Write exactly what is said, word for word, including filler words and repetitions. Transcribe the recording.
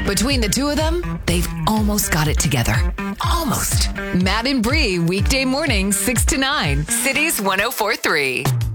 Between the two of them, they've almost got it together. Almost. Matt and Bree, weekday mornings, six to nine. Cities one oh four three.